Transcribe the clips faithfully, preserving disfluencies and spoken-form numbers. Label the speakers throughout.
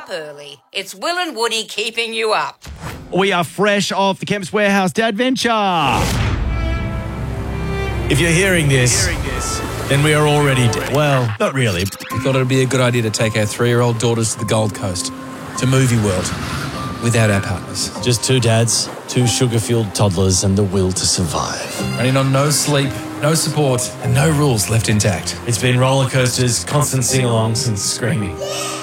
Speaker 1: up early. It's Will and Woody keeping you up.
Speaker 2: We are fresh off the Chemist Warehouse Dadventure. If you're hearing this, then we are already dead. Well, not really.
Speaker 3: We thought it would be a good idea to take our three-year-old daughters to the Gold Coast, to Movie World, without our partners.
Speaker 2: Just two dads, two sugar-fueled toddlers, and the will to survive.
Speaker 3: Running on no sleep, no support, and no rules left intact.
Speaker 2: It's been roller coasters, constant sing-alongs, and screaming.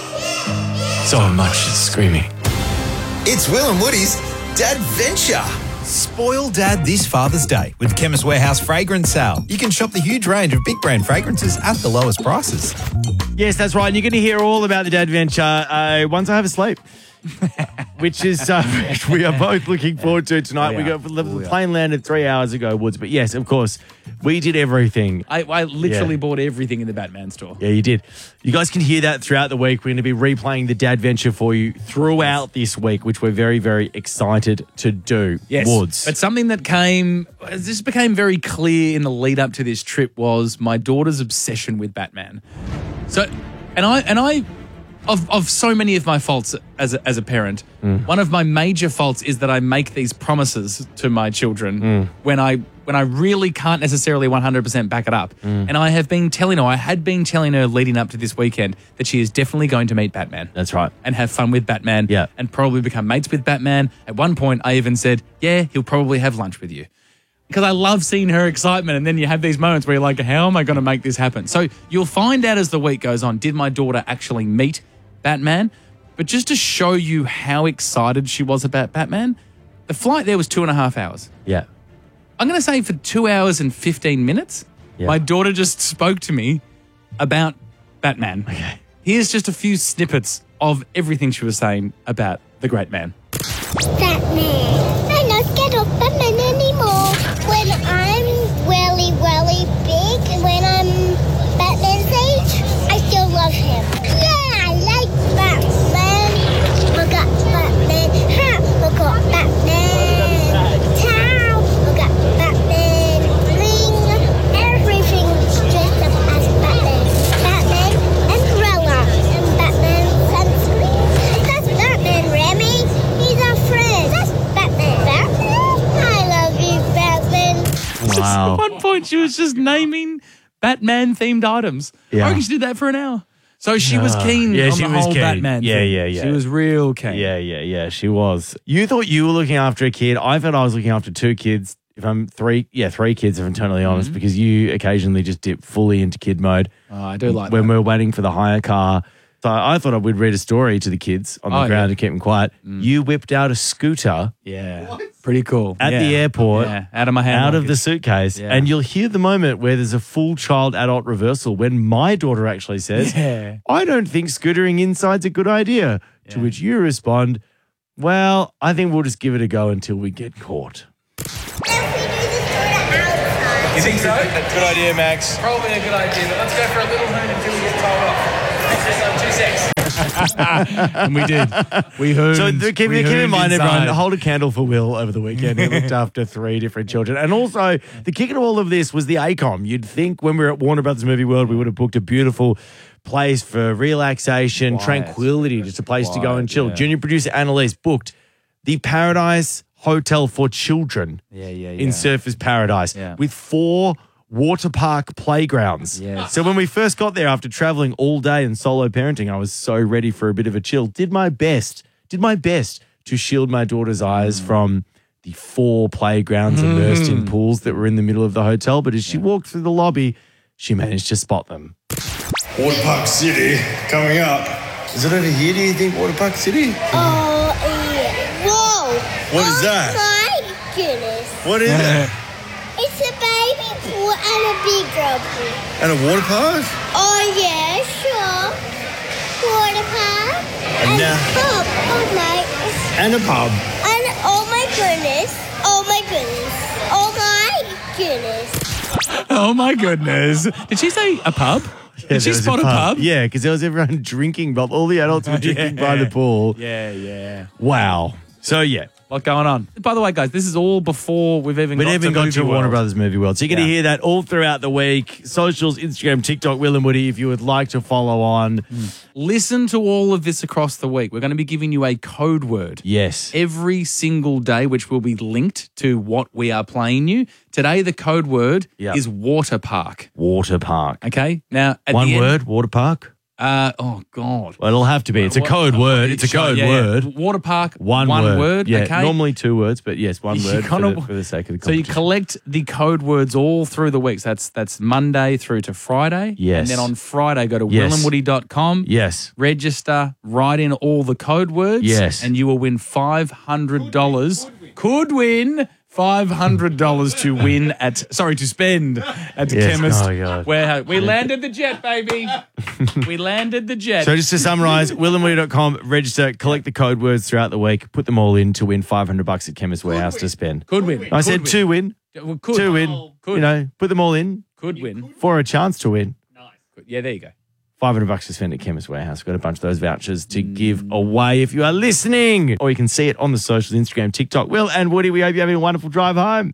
Speaker 2: So much screaming.
Speaker 4: It's Will and Woody's Dadventure.
Speaker 5: Spoil Dad this Father's Day with Chemist Warehouse Fragrance Sale. You can shop the huge range of big brand fragrances at the lowest prices.
Speaker 2: Yes, that's right. And you're going to hear all about the Dadventure uh, once I have a sleep. Which is uh, we are both looking forward to tonight. We, we got the
Speaker 3: oh,
Speaker 2: plane landed three hours ago, Woods. But yes, of course, we did everything.
Speaker 6: I, I literally
Speaker 2: Yeah.
Speaker 6: bought everything in the Batman store.
Speaker 2: Yeah, you did. You guys can hear that throughout the week. We're going to be replaying the Dadventure for you throughout this week, which we're very, very excited to do.
Speaker 6: Yes,
Speaker 2: Woods.
Speaker 6: but something that came, this became very clear in the lead up to this trip was my daughter's obsession with Batman. So, and I, and I, of of so many of my faults as a, as a parent,
Speaker 2: Mm.
Speaker 6: one of my major faults is that I make these promises to my children
Speaker 2: Mm.
Speaker 6: when I when I really can't necessarily one hundred percent back it up.
Speaker 2: Mm.
Speaker 6: And I have been telling her, I had been telling her leading up to this weekend that she is definitely going to meet Batman.
Speaker 2: That's right.
Speaker 6: And have fun with Batman.
Speaker 2: Yeah.
Speaker 6: And probably become mates with Batman. At one point, I even said, yeah, he'll probably have lunch with you. Because I love seeing her excitement. And then you have these moments where you're like, how am I going to make this happen? So you'll find out as the week goes on, did my daughter actually meet Batman? But just to show you how excited she was about Batman, the flight there was two and a half hours.
Speaker 2: Yeah.
Speaker 6: I'm going to say for two hours and fifteen minutes,
Speaker 2: Yeah.
Speaker 6: my daughter just spoke to me about Batman.
Speaker 2: Okay.
Speaker 6: Here's just a few snippets of everything she was saying about the great man.
Speaker 7: Batman. I'm not scared of Batman anymore. When I'm really, really big, and when I'm Batman's age, I still love him. Yeah, I like Batman. Look at Batman. Ha! Look at Batman. Town. Look at Batman. Ring. Everything's dressed up as Batman. Batman umbrella. And Batman sunscreen. That's Batman, Remy. He's our friend. That's Batman. Batman? I love you, Batman.
Speaker 2: Wow.
Speaker 6: At one point, she was just naming Batman-themed items.
Speaker 2: Yeah.
Speaker 6: I reckon she did that for an hour. So she was keen
Speaker 2: Yeah,
Speaker 6: on
Speaker 2: she
Speaker 6: the
Speaker 2: was
Speaker 6: whole
Speaker 2: keen.
Speaker 6: Batman
Speaker 2: Yeah,
Speaker 6: thing.
Speaker 2: yeah, yeah.
Speaker 6: She was real keen.
Speaker 2: Yeah, yeah, yeah, she was. You thought you were looking after a kid. I thought I was looking after two kids. If I'm three, yeah, three kids, if I'm totally honest, because you occasionally just dip fully into kid mode.
Speaker 6: Oh, I do like
Speaker 2: when
Speaker 6: that.
Speaker 2: we're waiting for the hire car. So I thought I would read a story to the kids on the
Speaker 6: Oh,
Speaker 2: ground
Speaker 6: yeah.
Speaker 2: to keep them quiet. You whipped out a scooter
Speaker 6: Yeah. Pretty cool.
Speaker 2: at
Speaker 6: Yeah.
Speaker 2: the airport,
Speaker 6: Yeah. Out of my hand.
Speaker 2: out of the
Speaker 6: luggage.
Speaker 2: suitcase,
Speaker 6: Yeah.
Speaker 2: and you'll hear the moment where there's a full child adult reversal when my daughter actually says,
Speaker 6: Yeah.
Speaker 2: I don't think scootering inside's a good idea. To
Speaker 6: Yeah.
Speaker 2: which you respond, well, I think we'll just give it a go until we get caught.
Speaker 7: If we do this sort of outside.
Speaker 6: You think so?
Speaker 2: Good idea, Max.
Speaker 6: Probably a good idea, but let's go for a little hoon until we get told off. Two secs. And we did. We hooned.
Speaker 2: So th- keep,
Speaker 6: We
Speaker 2: keep in
Speaker 6: hooned
Speaker 2: mind,
Speaker 6: inside.
Speaker 2: everyone, hold a candle for Will over the weekend. He looked after three different children. And also, the kick of all of this was the A COM. You'd think when we were at Warner Brothers Movie World, we would have booked a beautiful place for relaxation,
Speaker 6: Quiet.
Speaker 2: tranquility, just a place to go and chill.
Speaker 6: yeah.
Speaker 2: Junior producer Annalise booked the Paradise Hotel for Children
Speaker 6: Yeah, yeah, yeah.
Speaker 2: in Surfers Paradise
Speaker 6: Yeah.
Speaker 2: with four water park playgrounds.
Speaker 6: Yes.
Speaker 2: So when we first got there after traveling all day and solo parenting, I was so ready for a bit of a chill. Did my best, did my best to shield my daughter's eyes from the four playgrounds immersed in pools that were in the middle of the hotel. But as she walked through the lobby, she managed to spot them.
Speaker 8: Water Park City coming up. Is it over here, do you think, Water Park City?
Speaker 7: Oh, yeah. Whoa.
Speaker 8: What is
Speaker 7: oh,
Speaker 8: that?
Speaker 7: my goodness.
Speaker 8: What is it?
Speaker 7: It's a baby pool and a bigger pool.
Speaker 8: And a water park?
Speaker 7: Oh, yeah, sure. Water park.
Speaker 8: And
Speaker 7: And,
Speaker 8: now-
Speaker 7: pub. Oh, my.
Speaker 8: And a pub.
Speaker 7: And oh, my goodness. Oh, my goodness. Oh, my goodness.
Speaker 6: Oh my goodness. Did she say a pub?
Speaker 2: Yeah,
Speaker 6: Did she
Speaker 2: there was
Speaker 6: spot a pub?
Speaker 2: Yeah, because there was everyone drinking, but all the adults were drinking by the pool.
Speaker 6: Yeah, yeah.
Speaker 2: Wow. So, yeah.
Speaker 6: What going on? By the way, guys, this is all before we've even
Speaker 2: We
Speaker 6: got
Speaker 2: even
Speaker 6: to
Speaker 2: got
Speaker 6: Movie
Speaker 2: to
Speaker 6: World.
Speaker 2: Warner Brothers Movie World. So you're going to
Speaker 6: Yeah.
Speaker 2: hear that all throughout the week. Socials, Instagram, TikTok, Will and Woody, if you would like to follow on.
Speaker 6: Listen to all of this across the week. We're going to be giving you a code word.
Speaker 2: Yes.
Speaker 6: Every single day, which will be linked to what we are playing you. Today, the code word
Speaker 2: Yep.
Speaker 6: is water park.
Speaker 2: Water park.
Speaker 6: Okay? Now, at
Speaker 2: One
Speaker 6: the end-
Speaker 2: word, water park?
Speaker 6: Uh, oh, God.
Speaker 2: Well, it'll have to be. It's a
Speaker 6: What-
Speaker 2: code
Speaker 6: oh,
Speaker 2: word. It's a
Speaker 6: sure,
Speaker 2: code
Speaker 6: yeah, yeah.
Speaker 2: word.
Speaker 6: Water park,
Speaker 2: One,
Speaker 6: one
Speaker 2: word.
Speaker 6: word,
Speaker 2: Yeah,
Speaker 6: okay?
Speaker 2: normally two words, but yes, one
Speaker 6: You
Speaker 2: word for
Speaker 6: kinda-
Speaker 2: the, for the sake of the
Speaker 6: So you
Speaker 2: competition.
Speaker 6: collect the code words all through the weeks. That's that's Monday through to Friday.
Speaker 2: Yes.
Speaker 6: And then on Friday, go to
Speaker 2: Yes.
Speaker 6: will and woody dot com.
Speaker 2: Yes.
Speaker 6: Register, write in all the code words.
Speaker 2: Yes.
Speaker 6: And you will win five hundred dollars. Could win five hundred dollars to win at, sorry, to spend at the
Speaker 2: Yes.
Speaker 6: Chemist
Speaker 2: Oh, God.
Speaker 6: Warehouse. We landed the jet, baby. We landed the jet.
Speaker 2: So just to summarise, will and woody dot com, register, collect the code words throughout the week, put them all in to win five hundred bucks at Chemist Warehouse to spend.
Speaker 6: Could win.
Speaker 2: I said
Speaker 6: Could
Speaker 2: two win,
Speaker 6: Well, could.
Speaker 2: two win.
Speaker 6: Could.
Speaker 2: You know, put them all in
Speaker 6: Could win.
Speaker 2: for a chance to win.
Speaker 6: Yeah, there you go.
Speaker 2: five hundred bucks to spend at Chemist Warehouse. Got a bunch of those vouchers to give away if you are listening. Or you can see it on the socials, Instagram, TikTok. Will and Woody, we hope you're having a wonderful drive home.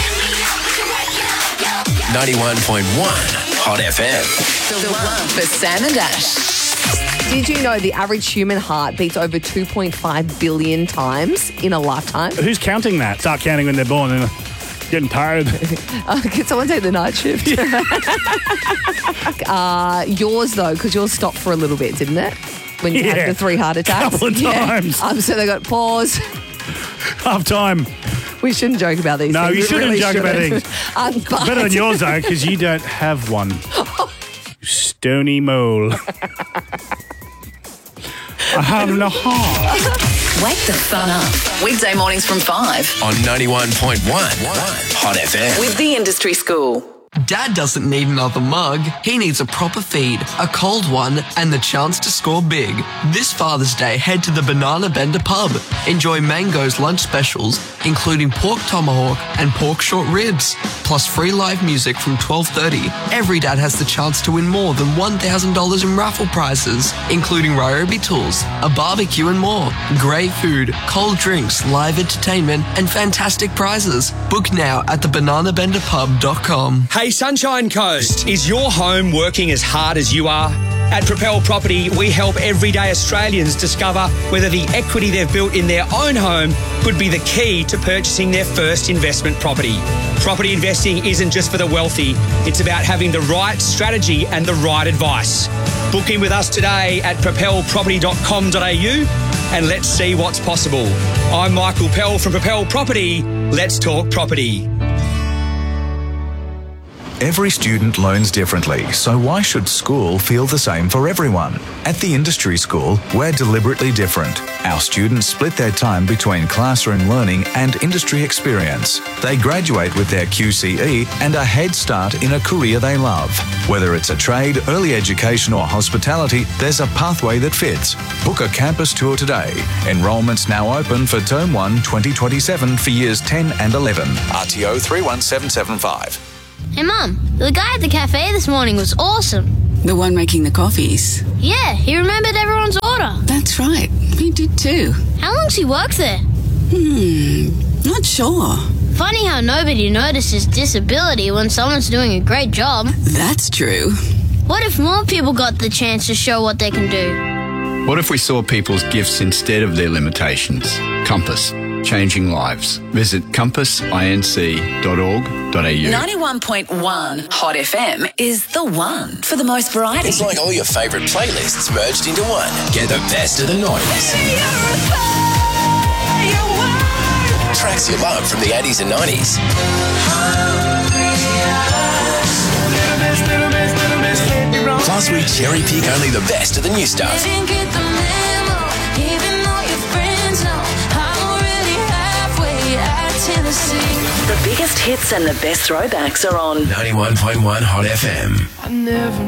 Speaker 9: ninety-one point one Hot F M.
Speaker 10: The one for Sam and Ash. Did you know the average human heart beats over two point five billion times in a lifetime?
Speaker 11: Who's counting that? Start counting when they're born and getting tired.
Speaker 10: Uh, can someone take the night shift? uh, yours, though, because yours stopped for a little bit, didn't it? When you
Speaker 11: Yeah.
Speaker 10: had the three heart attacks.
Speaker 11: Couple of times.
Speaker 10: Um, so they got pause.
Speaker 11: Half time.
Speaker 10: We shouldn't joke about these
Speaker 11: No,
Speaker 10: things.
Speaker 11: you
Speaker 10: We
Speaker 11: shouldn't
Speaker 10: really
Speaker 11: joke about
Speaker 10: shouldn't.
Speaker 11: things.
Speaker 10: Um, but-
Speaker 11: Better than yours, though, because you don't have one. You stony mole. I have no heart.
Speaker 10: Wake the fun up. Weekday mornings from five.
Speaker 9: On ninety-one point one Hot F M.
Speaker 10: With the Industry School.
Speaker 12: Dad doesn't need another mug. He needs a proper feed, a cold one, and the chance to score big. This Father's Day, head to the Banana Bender pub. Enjoy Mango's lunch specials, including pork tomahawk and pork short ribs, plus free live music from twelve thirty. Every dad has the chance to win more than one thousand dollars in raffle prizes, including Ryobi tools, a barbecue and more. Great food, cold drinks, live entertainment, and fantastic prizes. Book now at the banana bender pub dot com.
Speaker 13: Hey Sunshine Coast, is your home working as hard as you are? At Propel Property, we help everyday Australians discover whether the equity they've built in their own home could be the key to purchasing their first investment property. Property investing isn't just for the wealthy, it's about having the right strategy and the right advice. Book in with us today at propel property dot com dot a u and let's see what's possible. I'm Michael Pell from Propel Property. Let's talk property.
Speaker 14: Every student learns differently, so why should school feel the same for everyone? At the Industry School, we're deliberately different. Our students split their time between classroom learning and industry experience. They graduate with their Q C E and a head start in a career they love. Whether it's a trade, early education or hospitality, there's a pathway that fits. Book a campus tour today. Enrolment's now open for Term one twenty twenty-seven for Years ten and eleven. R T O three one seven seven five.
Speaker 15: Hey, Mum, the guy at the cafe this morning was awesome.
Speaker 16: The one making the coffees?
Speaker 15: Yeah, he remembered everyone's order.
Speaker 16: That's right. We did too.
Speaker 15: How long's he worked there?
Speaker 16: Hmm, not sure.
Speaker 15: Funny how nobody notices disability when someone's doing a great job.
Speaker 16: That's true.
Speaker 15: What if more people got the chance to show what they can do?
Speaker 17: What if we saw people's gifts instead of their limitations? Compass, changing lives. Visit compass inc dot org dot a u.
Speaker 10: ninety-one point one Hot F M is the one for the most variety.
Speaker 9: It's like all your favourite playlists merged into one. Get the best of the nineties. Tracks you love from the eighties and nineties. Plus, we cherry pick only the best of the new stuff.
Speaker 10: The biggest hits and the best throwbacks are on
Speaker 9: ninety-one point one Hot F M.
Speaker 10: I never